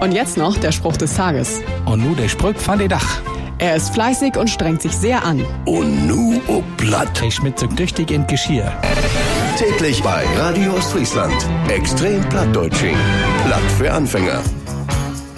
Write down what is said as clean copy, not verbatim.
Und jetzt noch der Spruch des Tages. Und nu der Sprück von de Dach. Er ist fleißig und strengt sich sehr an. Und nu auch platt. Er schmiert so tüchtig in Geschirr. Täglich bei Radio Ostfriesland. Extrem Plattdeutsching. Platt für Anfänger.